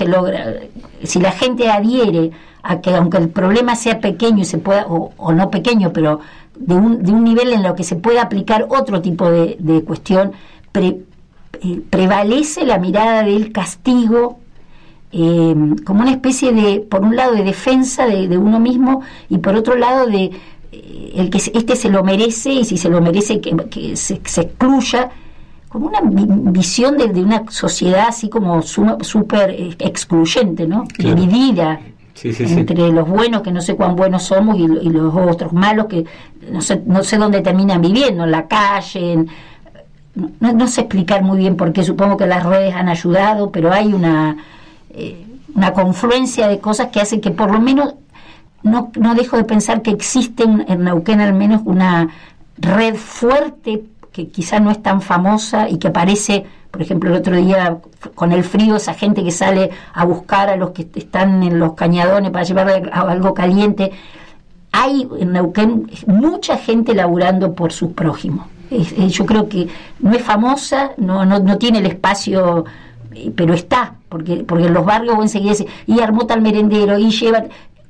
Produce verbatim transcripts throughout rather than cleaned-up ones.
se logra, si la gente adhiere a que aunque el problema sea pequeño y se pueda, o, o no pequeño, pero de un, de un nivel en lo que se pueda aplicar otro tipo de, de cuestión, pre, eh, prevalece la mirada del castigo eh, como una especie de, por un lado, de defensa de, de uno mismo, y por otro lado de eh, el que este se lo merece, y si se lo merece que, que se, se excluya, como una visión de, de una sociedad así como súper excluyente, ¿no? Claro. Dividida. Sí, sí, entre sí. los buenos, que no sé cuán buenos somos, y, y los otros malos, que no sé, no sé dónde terminan viviendo, en la calle, en, no, no sé explicar muy bien por qué, supongo que las redes han ayudado, pero hay una eh, una confluencia de cosas que hacen que por lo menos no, no dejo de pensar que existe un, en Neuquén al menos una red fuerte, que quizá no es tan famosa y que aparece, por ejemplo, el otro día con el frío, esa gente que sale a buscar a los que están en los cañadones para llevarle algo caliente. Hay en Neuquén mucha gente laburando por sus prójimos. Es, es, yo creo que no es famosa, no no, no tiene el espacio, pero está, porque porque en los barrios vos enseguida decís, y armó tal merendero, y lleva...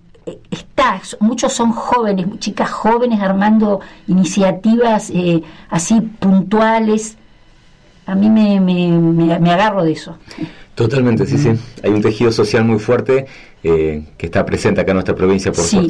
Está, muchos son jóvenes, chicas jóvenes armando iniciativas eh, así puntuales. A mí me, me, me, me agarro de eso. Totalmente, sí, sí. Hay un tejido social muy fuerte eh, que está presente acá en nuestra provincia, por sí. suerte.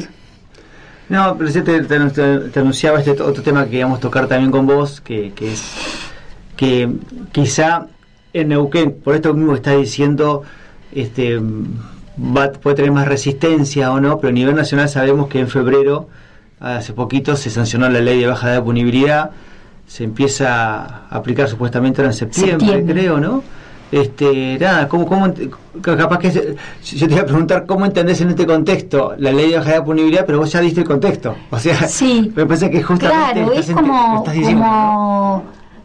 No, pero sí te, te, te anunciaba este otro tema que queríamos tocar también con vos, que, que es que quizá en Neuquén, por esto mismo que estás diciendo, este... Va, puede tener más resistencia o no, pero a nivel nacional sabemos que en febrero, hace poquito, se sancionó la ley de baja de punibilidad, se empieza a aplicar supuestamente ahora en septiembre, septiembre. creo, ¿no? Este, nada, ¿cómo, cómo, capaz que se, yo te iba a preguntar cómo entendés en este contexto la ley de baja de punibilidad, pero vos ya diste el contexto, o sea, sí, me parece que justamente claro, estás, es como, estás diciendo, como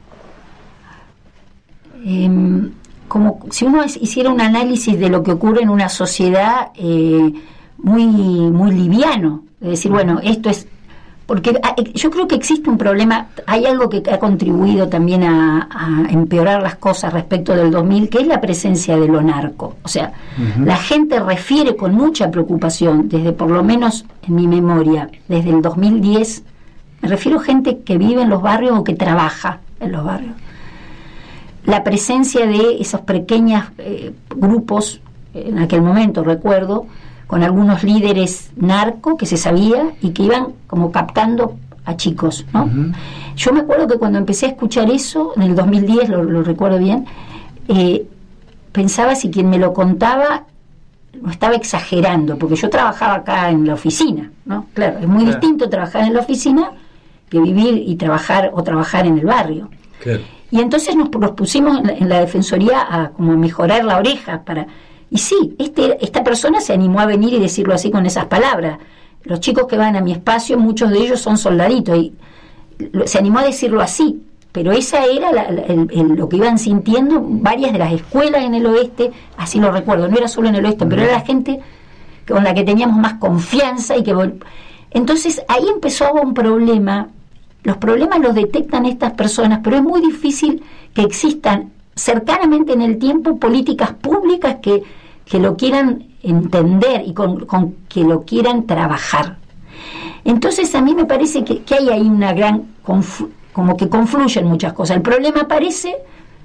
¿no? eh, como si uno hiciera un análisis de lo que ocurre en una sociedad eh, muy muy liviano, es decir, bueno, esto es porque yo creo que existe un problema, hay algo que ha contribuido también a, a empeorar las cosas respecto del dos mil, que es la presencia de lo narco. O sea, uh-huh. la gente refiere con mucha preocupación, desde por lo menos en mi memoria, desde el dos mil diez, me refiero a gente que vive en los barrios o que trabaja en los barrios, la presencia de esos pequeños eh, grupos, en aquel momento recuerdo, con algunos líderes narco que se sabía y que iban como captando a chicos, ¿no? Uh-huh. Yo me acuerdo que cuando empecé a escuchar eso, en el dos mil diez, lo, lo recuerdo bien, eh, pensaba si quien me lo contaba lo estaba exagerando, porque yo trabajaba acá en la oficina, ¿no? Claro, es muy claro. distinto trabajar en la oficina que vivir y trabajar o trabajar en el barrio. Claro. Y entonces nos, nos pusimos en la, en la defensoría a como mejorar la oreja para... Y sí, este, esta persona se animó a venir y decirlo así con esas palabras. Los chicos que van a mi espacio, muchos de ellos son soldaditos, y lo, se animó a decirlo así, pero esa era la, la, el, el, lo que iban sintiendo varias de las escuelas en el oeste, así lo recuerdo, no era solo en el oeste, pero era la gente con la que teníamos más confianza y que... Vol- Entonces ahí empezó un problema. Los problemas los detectan estas personas, pero es muy difícil que existan cercanamente en el tiempo políticas públicas que, que lo quieran entender y con, con que lo quieran trabajar. Entonces a mí me parece que, que hay ahí una gran, confu- como que confluyen muchas cosas. El problema aparece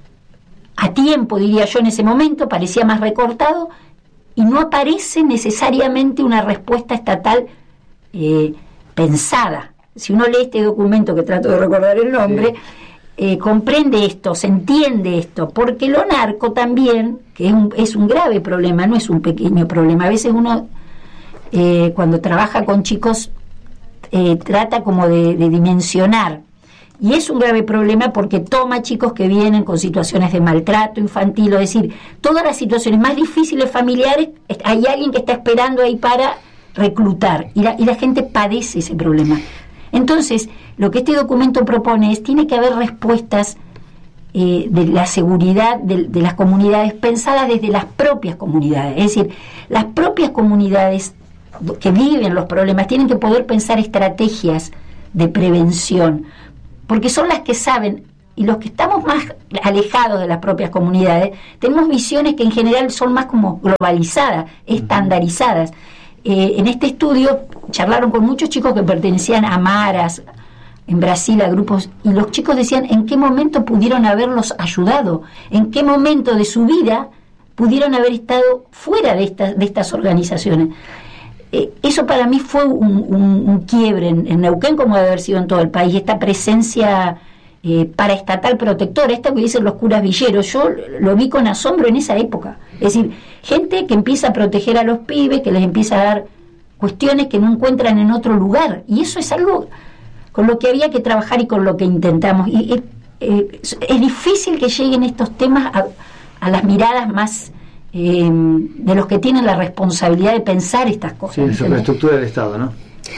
a tiempo, diría yo, en ese momento, parecía más recortado, y no aparece necesariamente una respuesta estatal eh, pensada. Si uno lee este documento, que trato de recordar el nombre, sí. eh, comprende esto, se entiende esto, porque lo narco también, que es un, es un grave problema, no es un pequeño problema. A veces uno, eh, cuando trabaja con chicos, eh, trata como de, de dimensionar, y es un grave problema porque toma chicos que vienen con situaciones de maltrato infantil, es decir, todas las situaciones más difíciles familiares, hay alguien que está esperando ahí para reclutar, y la, y la gente padece ese problema. Entonces, lo que este documento propone es, tiene que haber respuestas eh, de la seguridad de, de las comunidades pensadas desde las propias comunidades. Es decir, las propias comunidades que viven los problemas tienen que poder pensar estrategias de prevención, porque son las que saben y los que estamos más alejados de las propias comunidades, tenemos visiones que en general son más como globalizadas, estandarizadas. Eh, en este estudio charlaron con muchos chicos que pertenecían a maras, en Brasil, a grupos, y los chicos decían en qué momento pudieron haberlos ayudado, en qué momento de su vida pudieron haber estado fuera de, esta, de estas organizaciones. Eh, eso para mí fue un, un, un quiebre en, en Neuquén, como debe haber sido en todo el país, esta presencia eh, paraestatal protectora, esta que dicen los curas villeros. Yo lo vi con asombro en esa época. Es decir, gente que empieza a proteger a los pibes, que les empieza a dar cuestiones que no encuentran en otro lugar, y eso es algo con lo que había que trabajar y con lo que intentamos. Y eh, eh, es, es difícil que lleguen estos temas a, a las miradas más eh, de los que tienen la responsabilidad de pensar estas cosas. Sí, la superestructura del Estado, ¿no?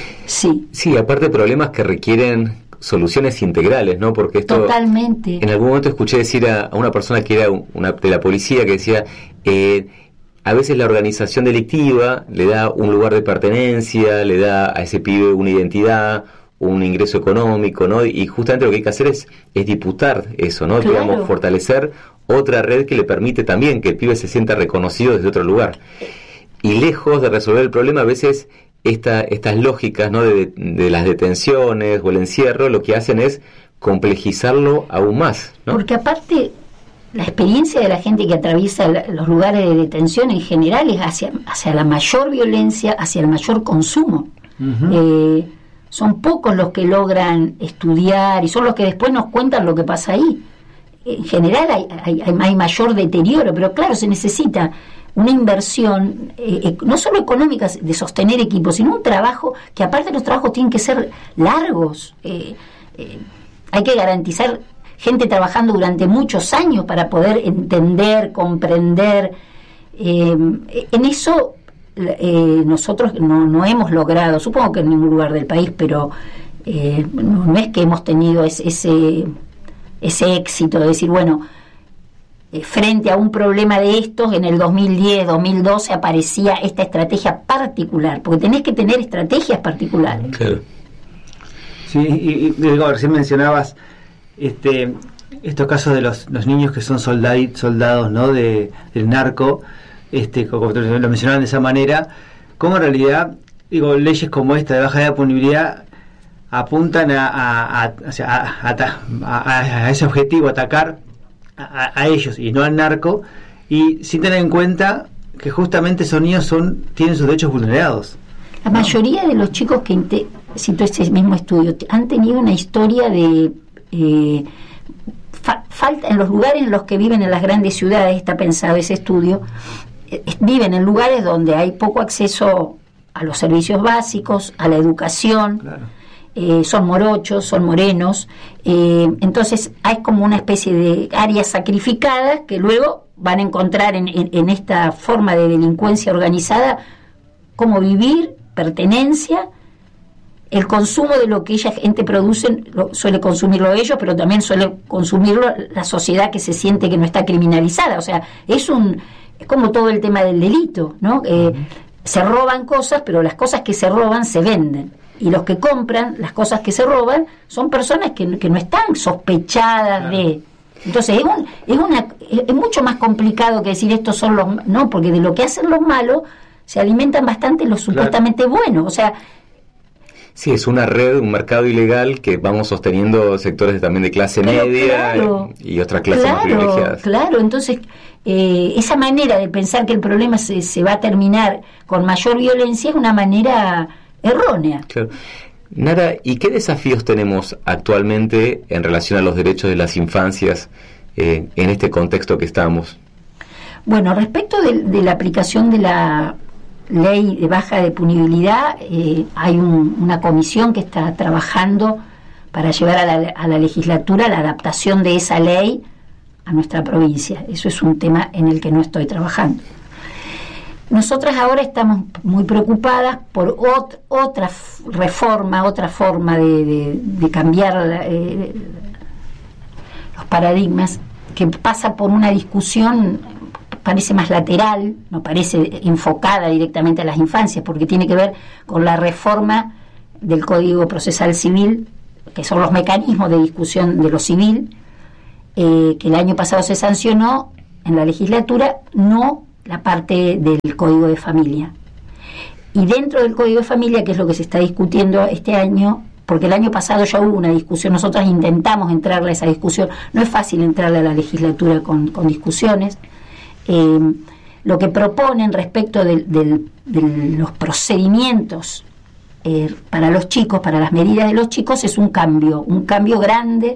Sí. Sí, aparte problemas que requieren soluciones integrales, ¿no? Porque esto... Totalmente. En algún momento escuché decir a, a una persona que era una, de la policía que decía... Eh, a veces la organización delictiva le da un lugar de pertenencia, le da a ese pibe una identidad, un ingreso económico, ¿no? Y justamente lo que hay que hacer es, es disputar eso, ¿no? Claro. Digamos, fortalecer otra red que le permite también que el pibe se sienta reconocido desde otro lugar. Y lejos de resolver el problema, a veces esta, estas lógicas, ¿no? de, de las detenciones o el encierro, lo que hacen es complejizarlo aún más, ¿no? Porque aparte, la experiencia de la gente que atraviesa la, los lugares de detención en general es hacia, hacia la mayor violencia, hacia el mayor consumo. Uh-huh. Eh, son pocos los que logran estudiar y son los que después nos cuentan lo que pasa ahí. En general hay, hay, hay mayor deterioro, pero claro, se necesita una inversión, eh, no solo económica, de sostener equipos, sino un trabajo que aparte los trabajos tienen que ser largos. Eh, eh, hay que garantizar gente trabajando durante muchos años para poder entender, comprender. Eh, en eso eh, nosotros no, no hemos logrado, supongo que en ningún lugar del país, pero eh, no, no es que hemos tenido ese, ese, ese éxito de decir, bueno, eh, frente a un problema de estos, en el dos mil diez, dos mil doce aparecía esta estrategia particular, porque tenés que tener estrategias particulares. Claro. Sí, y, y digo, recién mencionabas este estos casos de los, los niños que son soldadi, soldados, ¿no? de del narco, este como lo mencionaban de esa manera, como en realidad, digo, leyes como esta de baja de punibilidad apuntan a a, a, o sea, a, a, a ese objetivo, atacar a, a ellos y no al narco, y sin tener en cuenta que justamente esos niños son tienen sus derechos vulnerados. La mayoría de los chicos que inte- cito ese mismo estudio han tenido una historia de eh, fa- falta en los lugares en los que viven en las grandes ciudades, está pensado ese estudio, eh, viven en lugares donde hay poco acceso a los servicios básicos, a la educación. Claro. Eh, son morochos, son morenos, eh, entonces hay como una especie de áreas sacrificadas que luego van a encontrar en, en, en esta forma de delincuencia organizada cómo vivir, pertenencia, el consumo de lo que ella gente produce, lo, suele consumirlo ellos, pero también suele consumirlo la sociedad que se siente que no está criminalizada. O sea, es un es como todo el tema del delito, ¿no? Eh, uh-huh. Se roban cosas, pero las cosas que se roban se venden. Y los que compran las cosas que se roban son personas que, que no están sospechadas claro. de... Entonces es, un, es, una, es mucho más complicado que decir estos son los... No, porque de lo que hacen los malos se alimentan bastante los supuestamente claro. buenos. O sea... Sí, es una red, un mercado ilegal que vamos sosteniendo sectores también de clase media claro, y otras clases claro, más privilegiadas. Claro, entonces eh, esa manera de pensar que el problema se, se va a terminar con mayor violencia es una manera... errónea. Claro. Nara, ¿y qué desafíos tenemos actualmente en relación a los derechos de las infancias eh, en este contexto que estamos? Bueno, respecto de, de la aplicación de la ley de baja de punibilidad, eh, hay un, una comisión que está trabajando para llevar a la, a la legislatura la adaptación de esa ley a nuestra provincia. Eso es un tema en el que no estoy trabajando. Nosotras ahora estamos muy preocupadas por ot- otra f- reforma, otra forma de, de, de cambiar la, eh, los paradigmas, que pasa por una discusión, parece más lateral, no parece enfocada directamente a las infancias, porque tiene que ver con la reforma del Código Procesal Civil, que son los mecanismos de discusión de lo civil, eh, que el año pasado se sancionó en la legislatura, no la parte del Código de Familia. Y dentro del Código de Familia, que es lo que se está discutiendo este año, porque el año pasado ya hubo una discusión, nosotros intentamos entrarle a esa discusión, no es fácil entrarle a la legislatura con, con discusiones, eh, lo que proponen respecto de, de, de los procedimientos eh, para los chicos, para las medidas de los chicos, es un cambio, un cambio grande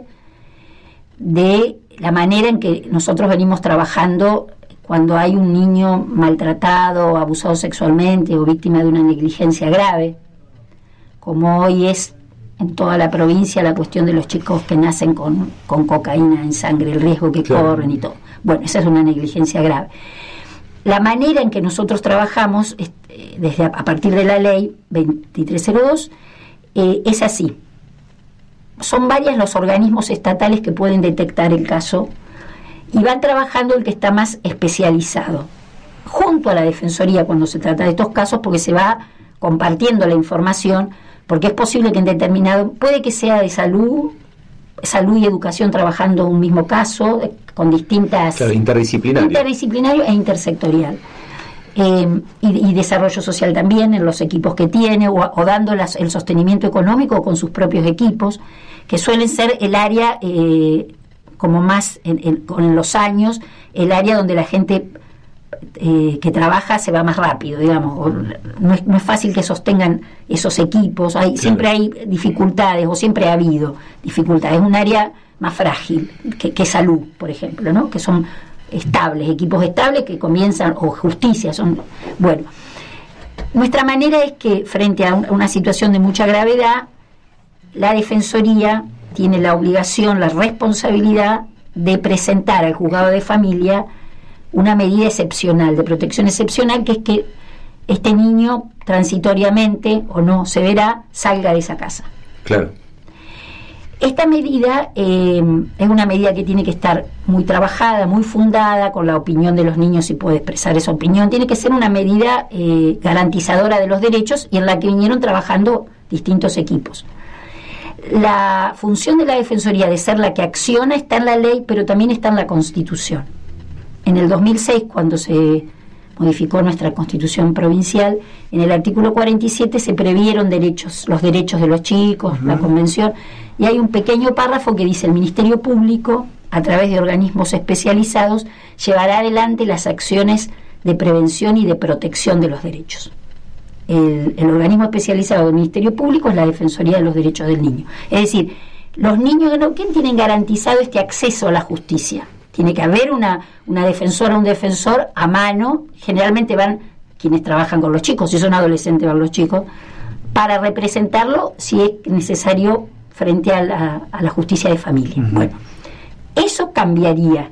de la manera en que nosotros venimos trabajando cuando hay un niño maltratado, abusado sexualmente o víctima de una negligencia grave, como hoy es en toda la provincia la cuestión de los chicos que nacen con, con cocaína en sangre, el riesgo que claro. corren y todo. Bueno, esa es una negligencia grave. La manera en que nosotros trabajamos desde a partir de la ley veintitrés cero dos eh, es así. Son varios los organismos estatales que pueden detectar el caso y van trabajando el que está más especializado, junto a la Defensoría cuando se trata de estos casos, porque se va compartiendo la información, porque es posible que en determinado, puede que sea de salud, salud y educación trabajando un mismo caso, con distintas... Claro, interdisciplinario. Interdisciplinario e intersectorial. Eh, y, y desarrollo social también en los equipos que tiene, o, o dando las, el sostenimiento económico con sus propios equipos, que suelen ser el área... Eh, como más en, en, con los años, el área donde la gente eh, que trabaja se va más rápido, digamos, o no, es, no es fácil que sostengan esos equipos, hay, claro. siempre hay dificultades, o siempre ha habido dificultades, es un área más frágil que, que salud, por ejemplo, ¿no? Que son estables, equipos estables que comienzan, o justicia, son, bueno, nuestra manera es que frente a, un, a una situación de mucha gravedad, la Defensoría tiene la obligación, la responsabilidad de presentar al juzgado de familia una medida excepcional, de protección excepcional, que es que este niño transitoriamente o no se verá, salga de esa casa. Claro. Esta medida eh, es una medida que tiene que estar muy trabajada, muy fundada, con la opinión de los niños, si puede expresar esa opinión. Tiene que ser una medida eh, garantizadora de los derechos y en la que vinieron trabajando distintos equipos. La función de la Defensoría de ser la que acciona está en la ley, pero también está en la Constitución. En el dos mil seis, cuando se modificó nuestra Constitución provincial, en el artículo cuarenta y siete se previeron derechos, los derechos de los chicos, uh-huh. la Convención, y hay un pequeño párrafo que dice: el Ministerio Público, a través de organismos especializados, llevará adelante las acciones de prevención y de protección de los derechos. El, el organismo especializado del Ministerio Público es la Defensoría de los Derechos del Niño. Es decir, los niños de Neuquén tienen garantizado este acceso a la justicia. Tiene que haber una, una defensora, un defensor a mano. Generalmente van quienes trabajan con los chicos, si son adolescentes van los chicos, para representarlo si es necesario frente a la, a la justicia de familia. Uh-huh. Bueno, eso cambiaría.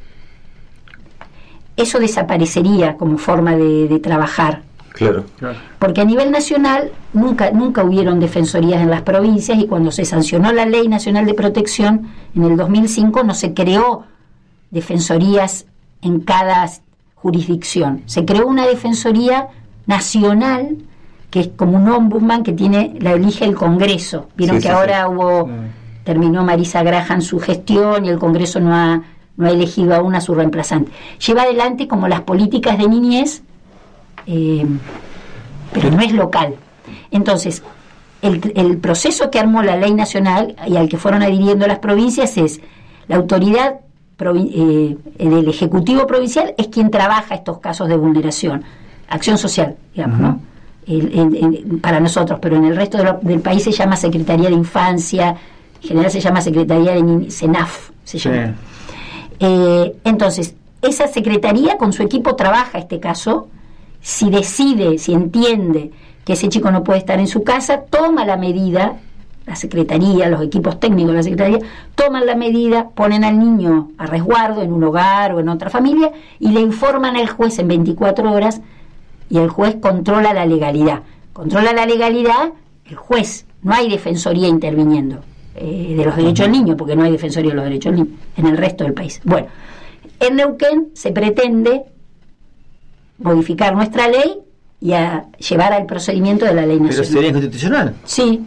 Eso desaparecería como forma de, de trabajar. Claro, claro. Porque a nivel nacional nunca nunca hubieron defensorías en las provincias, y cuando se sancionó la Ley Nacional de Protección en el dos mil cinco no se creó defensorías en cada jurisdicción. Se creó una defensoría nacional que es como un ombudsman que tiene la elige el Congreso. Vieron sí, que sí, ahora sí. hubo terminó Marisa Graham su gestión y el Congreso no ha no ha elegido aún a su reemplazante. Lleva adelante como las políticas de niñez. Eh, pero no es local. Entonces, el, el proceso que armó la ley nacional y al que fueron adhiriendo las provincias es la autoridad provi- eh, del Ejecutivo Provincial es quien trabaja estos casos de vulneración, acción social, digamos, uh-huh. ¿no? El, el, el, para nosotros, pero en el resto de lo, del país se llama Secretaría de Infancia, en general se llama Secretaría de Ni- SENAF, se llama. Sí. Eh, entonces, esa secretaría con su equipo trabaja este caso. Si decide, si entiende que ese chico no puede estar en su casa, toma la medida, la secretaría, los equipos técnicos de la secretaría, toman la medida, ponen al niño a resguardo en un hogar o en otra familia y le informan al juez en veinticuatro horas, y el juez controla la legalidad. Controla la legalidad el juez, no hay defensoría interviniendo eh, de los derechos del niño, porque no hay defensoría de los derechos del niño en el resto del país. Bueno, en Neuquén se pretende modificar nuestra ley y a llevar al procedimiento de la ley nacional. ¿Pero sería inconstitucional? Sí,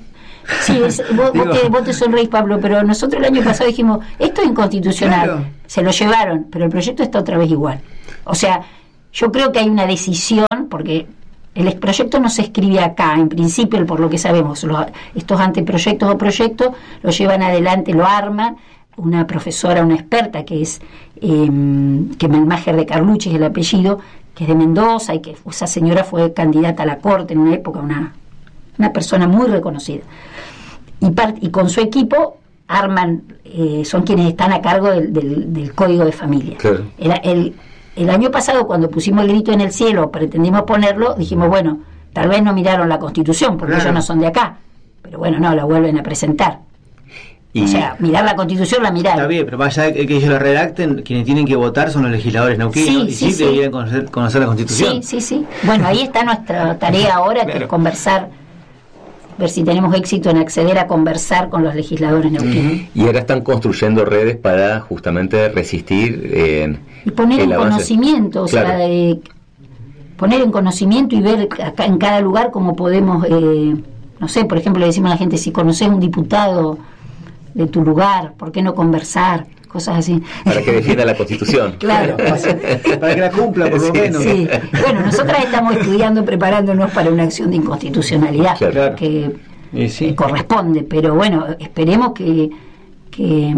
Sí, es, vos, Digo, vos, te, vos te sonreís, Pablo, pero nosotros el año pasado dijimos, esto es inconstitucional. Claro. Se lo llevaron, pero el proyecto está otra vez igual. O sea, yo creo que hay una decisión, porque el proyecto no se escribe acá, en principio, por lo que sabemos, los, estos anteproyectos o proyectos lo llevan adelante, lo arman una profesora, una experta que es eh, que Melmager de Carlucci es el apellido, que es de Mendoza, y que esa señora fue candidata a la corte en una época, una, una persona muy reconocida. Y, part, y con su equipo arman, eh, son quienes están a cargo del, del, del Código de Familia. Claro. El, el, el año pasado, cuando pusimos el grito en el cielo, pretendimos ponerlo, dijimos, bueno, tal vez no miraron la Constitución, porque claro. ellos no son de acá, pero bueno, no, la vuelven a presentar. Y... O sea, mirar la Constitución la miraron. Está bien, pero más allá de que ellos la redacten, quienes tienen que votar son los legisladores neuquinos, Sí, y sí, sí, sí. deberían conocer, conocer la Constitución. Sí, sí, sí. Bueno, ahí está nuestra tarea ahora, que Claro. es conversar, ver si tenemos éxito en acceder a conversar con los legisladores neuquinos. Y ahora están construyendo redes para justamente resistir eh, Y poner el en avance. conocimiento, o Claro. sea, de, poner en conocimiento y ver acá en cada lugar cómo podemos, eh, no sé, por ejemplo, le decimos a la gente, si conoces un diputado de tu lugar, ¿por qué no conversar? Cosas así. Para que defienda la Constitución. Claro. Para que la cumpla, por lo Sí, menos. Sí. Bueno, nosotras estamos estudiando, preparándonos para una acción de inconstitucionalidad Claro. que Y sí. eh, corresponde, pero bueno, esperemos que, que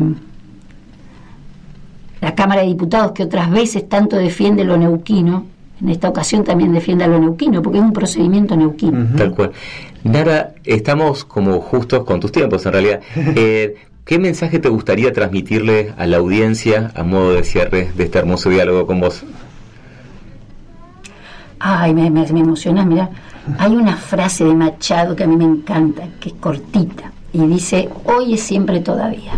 la Cámara de Diputados, que otras veces tanto defiende lo neuquino, en esta ocasión también defienda lo neuquino, porque es un procedimiento neuquino. Ujú. Tal cual. Nara, estamos como justos con tus tiempos en realidad. Eh, ¿Qué mensaje te gustaría transmitirle a la audiencia a modo de cierre de este hermoso diálogo con vos? Ay, me, me, me emocionas, mirá. Hay una frase de Machado que a mí me encanta, que es cortita, y dice, hoy es siempre todavía.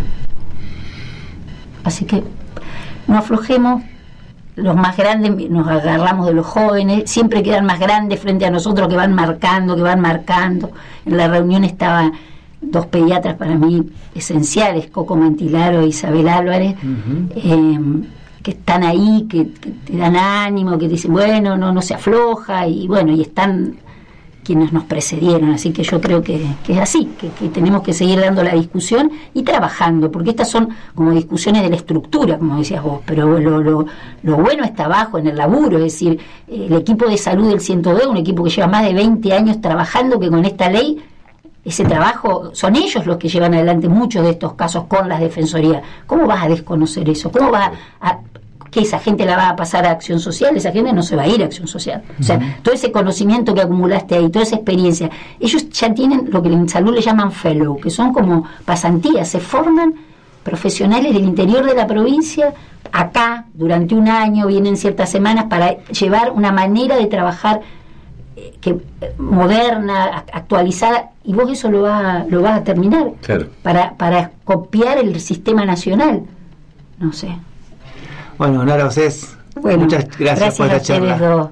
Así que no aflojemos, los más grandes nos agarramos de los jóvenes, siempre quedan más grandes frente a nosotros, que van marcando, que van marcando. En la reunión estaban dos pediatras para mí esenciales, Coco Mantilaro e Isabel Álvarez, Ujú. eh, que están ahí, que, que te dan ánimo, que te dicen, bueno, no, no se afloja, y bueno, y están quienes nos precedieron, así que yo creo que, que es así, que, que tenemos que seguir dando la discusión y trabajando, porque estas son como discusiones de la estructura, como decías vos, pero lo, lo, lo bueno está abajo, en el laburo, es decir, el equipo de salud del ciento dos, un equipo que lleva más de veinte años trabajando, que con esta ley, ese trabajo, son ellos los que llevan adelante muchos de estos casos con las defensorías. ¿Cómo vas a desconocer eso? ¿Cómo vas a, a que esa gente la va a pasar a acción social? Esa gente no se va a ir a acción social. O sea, uh-huh. todo ese conocimiento que acumulaste ahí, toda esa experiencia, ellos ya tienen lo que en salud le llaman fellow, que son como pasantías, se forman profesionales del interior de la provincia, acá durante un año, vienen ciertas semanas para llevar una manera de trabajar eh, que moderna, actualizada, y vos eso lo vas lo vas a terminar, claro. para, para copiar el sistema nacional. No sé. Bueno, Nara Ossés, bueno, muchas gracias, gracias por a esta charla. Dos.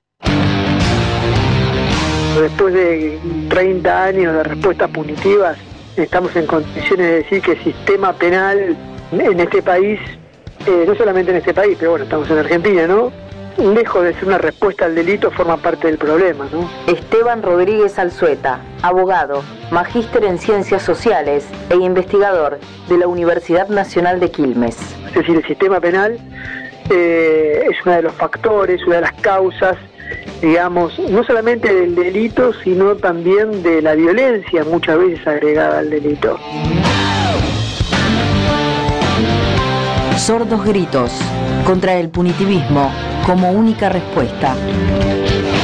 Después de treinta años de respuestas punitivas, estamos en condiciones de decir que el sistema penal en este país, eh, no solamente en este país, pero bueno, estamos en Argentina, ¿no? Lejos de ser una respuesta al delito, forma parte del problema, ¿no? Esteban Rodríguez Alzueta, abogado, magíster en Ciencias Sociales e investigador de la Universidad Nacional de Quilmes. Es decir, el sistema penal eh, es uno de los factores, una de las causas, digamos, no solamente del delito, sino también de la violencia, muchas veces agregada al delito. Sordos gritos contra el punitivismo como única respuesta.